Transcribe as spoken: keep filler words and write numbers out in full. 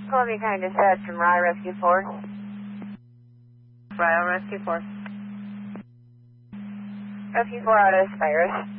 Columbia County Dispatch from Rye Rescue four. Ryle Rescue four. Rescue four out of Spirus.